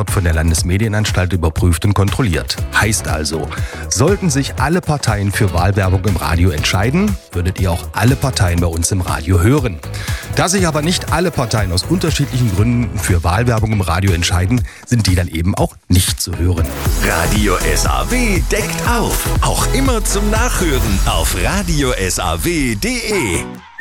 wird von der Landesmedienanstalt überprüft und kontrolliert. Heißt also, sollten sich alle Parteien für Wahlwerbung im Radio entscheiden, würdet ihr auch alle Parteien bei uns im Radio hören. Da sich aber nicht alle Parteien aus unterschiedlichen Gründen für Wahlwerbung im Radio entscheiden, sind die dann eben auch nicht zu hören. Radio SAW deckt auf. Auch immer zum Nachhören auf radiosaw.de.